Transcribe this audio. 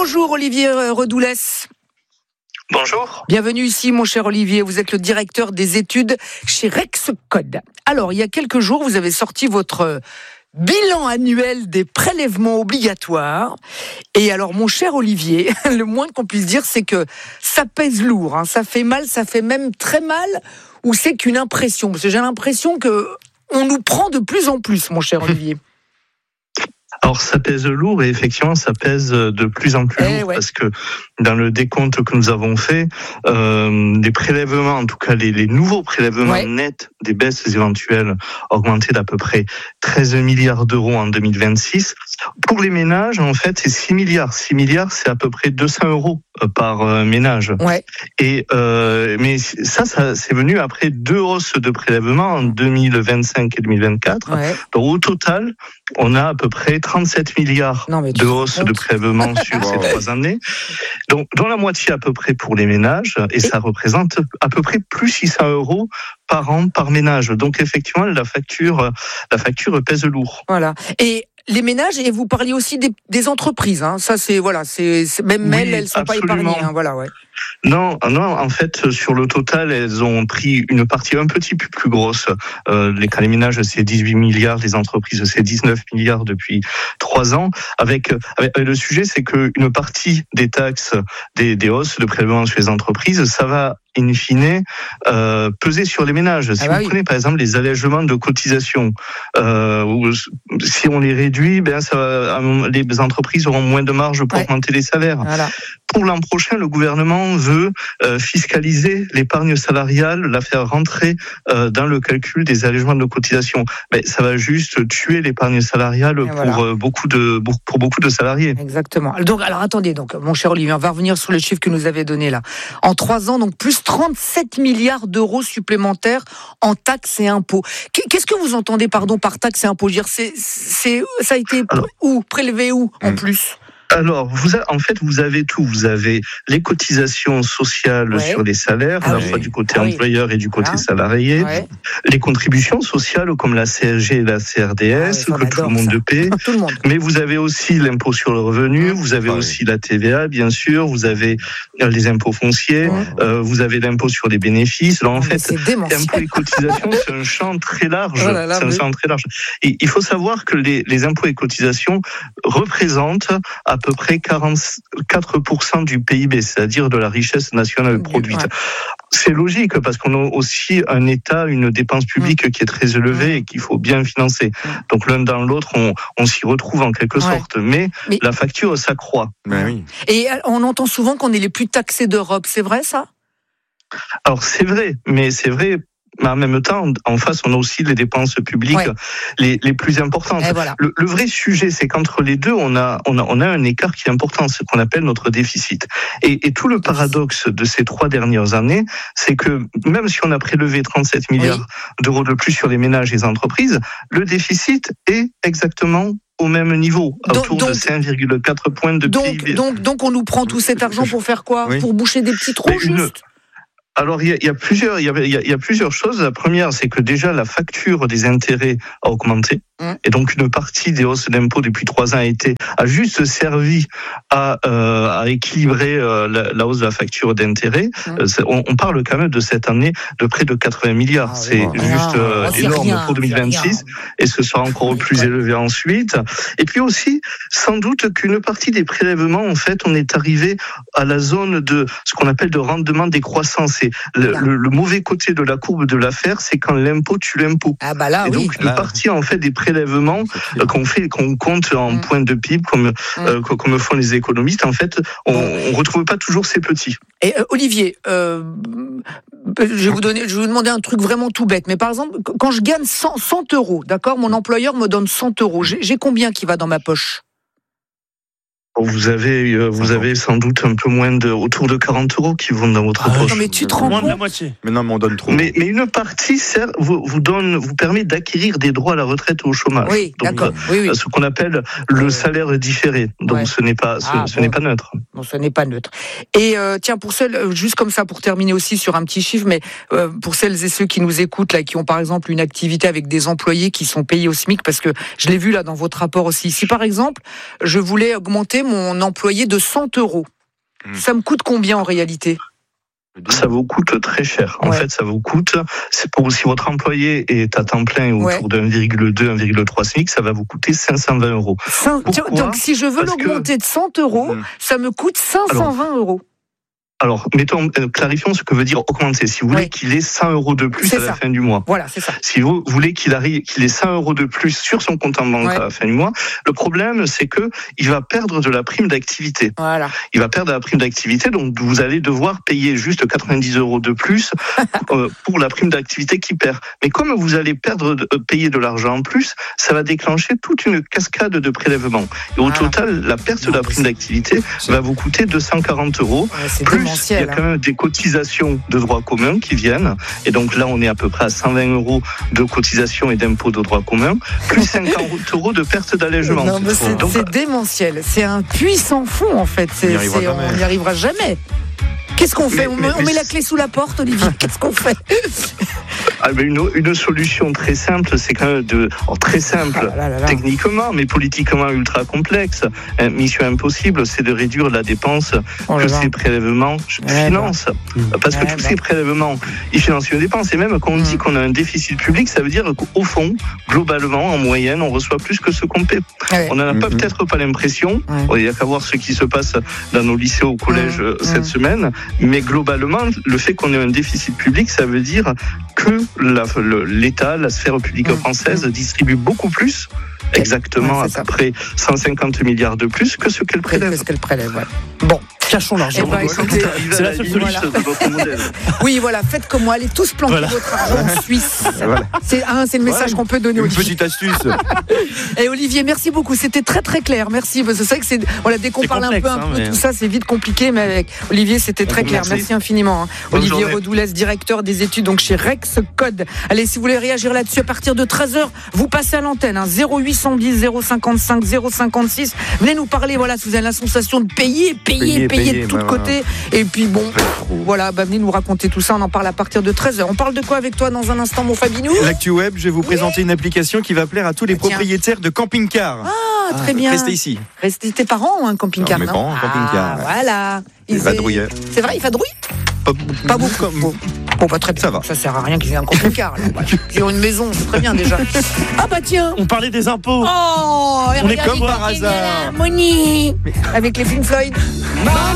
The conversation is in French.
Bonjour Olivier Redoulès. Bonjour. Bienvenue ici mon cher Olivier, vous êtes le directeur des études chez Rexcode. Alors il y a quelques jours vous avez sorti votre bilan annuel des prélèvements obligatoires. Et alors mon cher Olivier, le moins qu'on puisse dire c'est que ça pèse lourd, hein. Ça fait mal, ça fait même très mal, ou c'est qu'une impression? Parce que j'ai l'impression que on nous prend de plus en plus mon cher Olivier. Alors ça pèse lourd et effectivement ça pèse de plus en plus lourd parce que dans le décompte que nous avons fait, les prélèvements, en tout cas les nouveaux prélèvements nets des baisses éventuelles augmentés d'à peu près 13 milliards d'euros en 2026. Pour les ménages, en fait, c'est 6 milliards. 6 milliards, c'est à peu près 200 euros par ménage. Et mais ça c'est venu après 2 hausses de prélèvements en 2025 et 2024. Donc au total, on a à peu près 37 milliards de hausses de prélèvements sur ces 3 années. Donc, dont la moitié à peu près pour les ménages, et ça représente à peu près plus 600 euros par an par ménage. Donc, effectivement, la facture pèse lourd. Voilà. Et les ménages, et vous parliez aussi des entreprises, hein. Ça, c'est même elles sont pas épargnées, hein. Voilà, Non, en fait, sur le total, elles ont pris une partie un petit peu plus grosse. Les ménages, c'est 18 milliards, les entreprises, c'est 19 milliards depuis 3 ans. Avec le sujet, c'est qu'une partie des taxes, des hausses de prélèvements sur les entreprises, ça va in fine, peser sur les ménages. Si vous prenez par exemple les allègements de cotisations, si on les réduit, les entreprises auront moins de marge pour augmenter les salaires. Voilà. Pour l'an prochain, le gouvernement veut fiscaliser l'épargne salariale, la faire rentrer dans le calcul des allègements de cotisations. Mais ça va juste tuer l'épargne salariale pour beaucoup de salariés. Exactement. Donc, alors attendez, mon cher Olivier, on va revenir sur les chiffres que nous avez donnés là. En 3 ans, donc plus 37 milliards d'euros supplémentaires en taxes et impôts. Qu'est-ce que vous entendez, par taxes et impôts? Ça a été prélevé où en plus? Alors, vous avez tout. Vous avez les cotisations sociales sur les salaires, à la fois du côté employeur et du côté salarié. Les contributions sociales comme la CSG et la CRDS, que tout le monde paie. Mais vous avez aussi l'impôt sur le revenu, vous avez aussi la TVA, bien sûr, vous avez les impôts fonciers, vous avez l'impôt sur les bénéfices. Alors, en fait, impôts et cotisations, c'est un champ très large. Et il faut savoir que les impôts et cotisations représentent à peu près 44% du PIB, c'est-à-dire de la richesse nationale produite. C'est logique parce qu'on a aussi un État, une dépense publique qui est très élevée et qu'il faut bien financer. Donc l'un dans l'autre, on s'y retrouve en quelque sorte. Mais la facture s'accroît. Et on entend souvent qu'on est les plus taxés d'Europe. C'est vrai ça? Alors c'est vrai, mais en même temps, en face, on a aussi les dépenses publiques les plus importantes. Le vrai sujet, c'est qu'entre les deux, on a un écart qui est important, ce qu'on appelle notre déficit. Et tout le paradoxe de ces 3 dernières années, c'est que même si on a prélevé 37 milliards d'euros de plus sur les ménages et les entreprises, le déficit est exactement au même niveau, autour de 5,4 points de PIB. Donc on nous prend tout cet argent pour faire quoi? Pour boucher des petits trous juste? Alors il y a plusieurs choses. La première, c'est que déjà la facture des intérêts a augmenté, et donc une partie des hausses d'impôts depuis 3 ans a juste servi à équilibrer la hausse de la facture d'intérêts. On parle quand même de cette année de près de 80 milliards. C'est juste énorme pour 2026, et ce sera encore plus élevé ensuite. Et puis aussi, sans doute qu'une partie des prélèvements, en fait, on est arrivé à la zone de ce qu'on appelle de rendement décroissant. Le mauvais côté de la courbe de l'affaire, c'est quand l'impôt tue l'impôt. Et donc une partie en fait des prélèvements qu'on compte en points de PIB comme font les économistes, en fait, on retrouve pas toujours ces petits. Et Olivier, je vais vous demander un truc vraiment tout bête, mais par exemple, quand je gagne 100 euros, d'accord, mon employeur me donne 100 euros, j'ai combien qui va dans ma poche? Vous avez sans doute un peu moins autour de 40 euros qui vont dans votre poche. Non, mais tu te rends compte? Moins de la moitié. Mais non, mais on donne trop. Mais une partie, vous permet d'acquérir des droits à la retraite ou au chômage. Oui, donc, d'accord. Ce qu'on appelle le salaire différé. Donc, ce n'est pas neutre. Bon, ce n'est pas neutre. Et tiens, pour celles, juste comme ça, pour terminer aussi sur un petit chiffre, mais pour celles et ceux qui nous écoutent, là, qui ont par exemple une activité avec des employés qui sont payés au SMIC, parce que je l'ai vu là dans votre rapport aussi. Si par exemple, je voulais augmenter mon employé de 100 €, ça me coûte combien en réalité ? Ça vous coûte très cher. En fait, ça vous coûte, c'est pour si votre employé est à temps plein autour de 1,2, 1,3 SMIC, ça va vous coûter 520 €. Donc, si je veux l'augmenter de 100 €, ça me coûte 520 €. Alors, clarifions ce que veut dire augmenter. Si vous voulez qu'il ait 100 € de plus à la fin du mois. Voilà, c'est ça. Si vous voulez qu'il ait 100 € de plus sur son compte en banque à la fin du mois, le problème, c'est que il va perdre de la prime d'activité. Voilà. Il va perdre de la prime d'activité, donc vous allez devoir payer juste 90 € de plus pour la prime d'activité qu'il perd. Mais comme vous allez payer de l'argent en plus, ça va déclencher toute une cascade de prélèvements. Et au total, la perte de la prime d'activité va vous coûter 240 €. Plus il y a quand même des cotisations de droit commun qui viennent. Et donc là, on est à peu près à 120 € de cotisations et d'impôts de droit commun, plus 50 € de perte d'allègement. Non, mais c'est démentiel. C'est un puits sans fond, en fait. On n'y arrivera jamais. Qu'est-ce qu'on fait ? On met la clé sous la porte, Olivier. Qu'est-ce qu'on fait ? Une solution très simple, c'est quand même très simple techniquement, mais politiquement ultra complexe. Mission impossible, c'est de réduire la dépense que ces prélèvements financent. Parce que tous ces prélèvements, ils financent une dépense. Et même quand on dit qu'on a un déficit public, ça veut dire qu'au fond, globalement, en moyenne, on reçoit plus que ce qu'on paie. On n'en a peut-être pas l'impression. Il n'y a qu'à voir ce qui se passe dans nos lycées, au collège cette semaine. Mais globalement, le fait qu'on ait un déficit public, ça veut dire que l'État, la sphère publique française distribue beaucoup plus, exactement à peu près 150 milliards de plus que ce qu'elle prélève. Bon. Cachons l'argent. C'est la seule solution de votre modèle. Oui, voilà, faites comme moi, allez tous planter votre argent en Suisse. C'est le message qu'on peut donner. Une petite astuce. Et Olivier, merci beaucoup, c'était très très clair. Merci, parce que c'est vrai que dès qu'on parle un peu tout ça, c'est vite compliqué, mais avec Olivier, c'était très clair. Merci infiniment. Olivier Rodoulès, directeur des études donc chez Rex Code. Allez, si vous voulez réagir là-dessus à partir de 13h, vous passez à l'antenne. 0810 055 056. Venez nous parler. Voilà, si vous avez la sensation de payer de tous côtés. Et puis bon, voilà, venez nous raconter tout ça. On en parle à partir de 13h. On parle de quoi avec toi dans un instant, mon Fabinou ? L'actu web, je vais vous présenter une application qui va plaire à tous les propriétaires de camping-car. Ah, très bien. Restez ici. Restez tes parents ou un camping-car ? Mes parents, un camping-car. Voilà. Ils vadrouillent. C'est vrai, ils vadrouillent ? Pas beaucoup. Bon, bah très bien. Ça va. Ça sert à rien qu'ils aient un camping-car. Ils ont une maison, c'est très bien déjà. Ah bah tiens. On parlait des impôts. Oh, on est comme par hasard. Harmonie. Avec les Pink Floyd.